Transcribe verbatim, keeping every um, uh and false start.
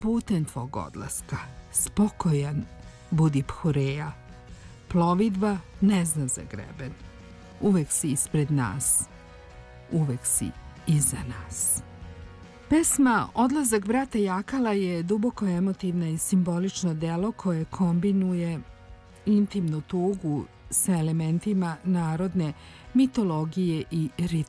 putem tvog odlaska, spokojan budi Phureja. Plovidba ne zna za greben. Uvek si ispred nas, uvek si iza nas. Pesma Odlazak brata Jakala je duboko emotivna i simbolično delo koje kombinuje intimnu tugu sa elementima narodne mitologije i ritma